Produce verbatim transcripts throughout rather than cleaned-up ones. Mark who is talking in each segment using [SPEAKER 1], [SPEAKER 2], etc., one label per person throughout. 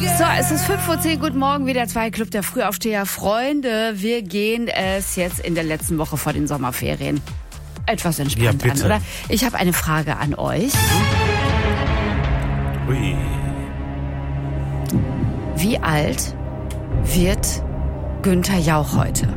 [SPEAKER 1] So, es ist fünf Uhr zehn, guten Morgen, wieder zwei Club der Frühaufsteher. Freunde, wir gehen es jetzt in der letzten Woche vor den Sommerferien etwas entspannt
[SPEAKER 2] ja,
[SPEAKER 1] an, oder? Ich habe eine Frage an euch.
[SPEAKER 2] Ui.
[SPEAKER 1] Wie alt wird Günther Jauch heute?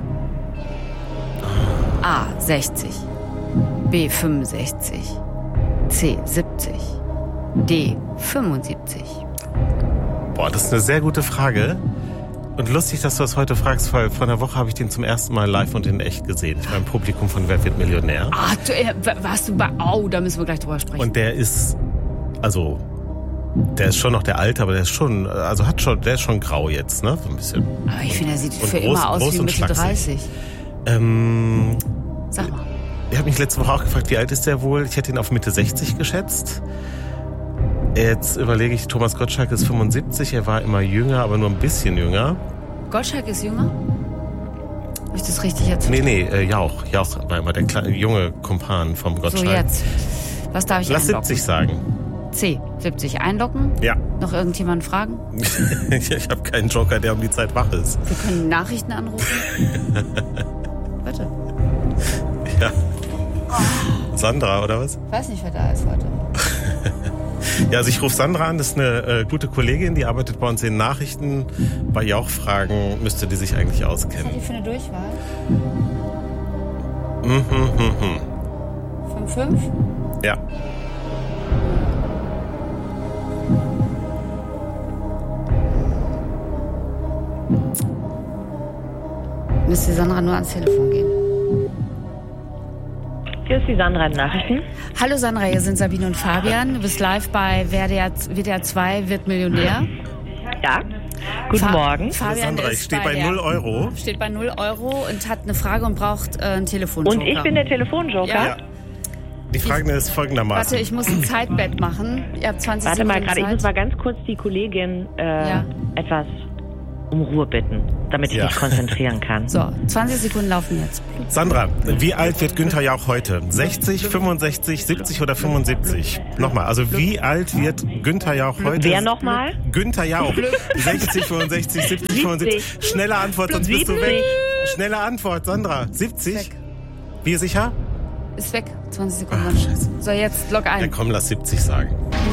[SPEAKER 1] A. sechzig, B. fünfundsechzig, C. siebzig, D. fünfundsiebzig.
[SPEAKER 2] Boah, das ist eine sehr gute Frage. Und lustig, dass du das heute fragst, weil vor einer Woche habe ich den zum ersten Mal live und in echt gesehen. Ich war im Publikum von Wer wird Millionär.
[SPEAKER 1] Ach, du, äh, warst du bei... Oh, da müssen wir gleich drüber sprechen.
[SPEAKER 2] Und der ist, also, der ist schon noch der Alte, aber der ist schon, also hat schon, der ist schon grau jetzt, ne? So ein bisschen.
[SPEAKER 1] Aber ich finde, er sieht
[SPEAKER 2] und
[SPEAKER 1] für
[SPEAKER 2] groß,
[SPEAKER 1] immer aus
[SPEAKER 2] groß
[SPEAKER 1] wie Mitte dreißig.
[SPEAKER 2] Ähm,
[SPEAKER 1] Sag mal.
[SPEAKER 2] Ich habe mich letzte Woche auch gefragt, wie alt ist der wohl? Ich hätte ihn auf Mitte sechzig geschätzt. Jetzt überlege ich, Thomas Gottschalk ist fünfundsiebzig, er war immer jünger, aber nur ein bisschen jünger.
[SPEAKER 1] Gottschalk ist jünger? Habe ich das richtig erzählt?
[SPEAKER 2] Nee, nee, äh, Jauch. Jauch war immer der kleine, junge Kumpan vom Gottschalk.
[SPEAKER 1] So, jetzt. Was darf ich
[SPEAKER 2] Lass
[SPEAKER 1] einloggen?
[SPEAKER 2] siebzig sagen.
[SPEAKER 1] C. siebzig einloggen?
[SPEAKER 2] Ja.
[SPEAKER 1] Noch irgendjemanden fragen?
[SPEAKER 2] Ich habe keinen Joker, der um die Zeit wach ist.
[SPEAKER 1] Wir können Nachrichten anrufen. Bitte.
[SPEAKER 2] Ja. Sandra, oder was?
[SPEAKER 1] Ich weiß nicht, wer da ist heute.
[SPEAKER 2] Ja, also ich rufe Sandra an, das ist eine äh, gute Kollegin, die arbeitet bei uns in Nachrichten. Bei Jauch-Fragen müsste die sich eigentlich auskennen.
[SPEAKER 1] Was hat die für eine Durchwahl?
[SPEAKER 2] Mhm, mhm, mhm.
[SPEAKER 1] fünf fünf?
[SPEAKER 2] Ja.
[SPEAKER 1] Müsste Sandra nur ans Telefon gehen.
[SPEAKER 3] Hier ist die Sandra in Nachrichten.
[SPEAKER 1] Hallo Sandra, hier sind Sabine und Fabian. Du bist live bei W D R zwei wird Millionär.
[SPEAKER 3] Ja, guten
[SPEAKER 1] Fa-
[SPEAKER 3] Morgen.
[SPEAKER 1] Fabian
[SPEAKER 2] Sandra, ich
[SPEAKER 1] ist
[SPEAKER 2] stehe bei
[SPEAKER 1] der-
[SPEAKER 2] null Euro.
[SPEAKER 1] Steht bei null Euro und hat eine Frage und braucht äh, einen Telefonjoker.
[SPEAKER 3] Und ich bin der Telefonjoker.
[SPEAKER 1] Ja.
[SPEAKER 2] Ja. Die Frage ist folgendermaßen.
[SPEAKER 1] Warte, ich muss ein Zeitbett machen. Ihr habt zwanzig
[SPEAKER 3] Warte mal
[SPEAKER 1] Sekunden
[SPEAKER 3] gerade, ich
[SPEAKER 1] Zeit.
[SPEAKER 3] muss mal ganz kurz die Kollegin äh,
[SPEAKER 1] Ja.
[SPEAKER 3] etwas um Ruhe bitten, damit ich
[SPEAKER 2] Ja.
[SPEAKER 3] mich konzentrieren kann.
[SPEAKER 1] So, zwanzig Sekunden laufen jetzt.
[SPEAKER 2] Sandra, wie alt wird Günther Jauch heute? sechzig, fünfundsechzig, siebzig oder fünfundsiebzig? Nochmal, also wie alt wird Günther Jauch heute?
[SPEAKER 3] Wer nochmal?
[SPEAKER 2] Günther Jauch. sechzig, fünfundsechzig, siebzig, fünfundsiebzig. Schnelle Antwort, sonst bist du weg. Schnelle Antwort, Sandra. siebzig?
[SPEAKER 1] Weg.
[SPEAKER 2] Wie sicher?
[SPEAKER 1] Ist weg. zwanzig Sekunden.
[SPEAKER 2] Ach, scheiße.
[SPEAKER 1] So, jetzt log
[SPEAKER 2] Ja,
[SPEAKER 1] ein.
[SPEAKER 2] komm, lass siebzig sagen.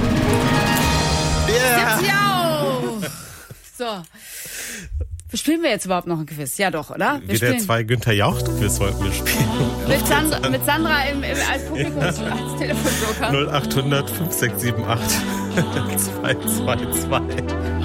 [SPEAKER 2] Ja.
[SPEAKER 1] Ja. So. Spielen wir jetzt überhaupt noch ein Quiz? Ja doch, oder? Wir
[SPEAKER 2] Wie der
[SPEAKER 1] spielen
[SPEAKER 2] zwei Günther Jauch-Quiz wollten wir spielen.
[SPEAKER 1] mit Sandra, mit Sandra im, im, als Publikum, als Telefonjoker.
[SPEAKER 2] null acht hundert fünf sechs sieben acht zwei zwei zwei.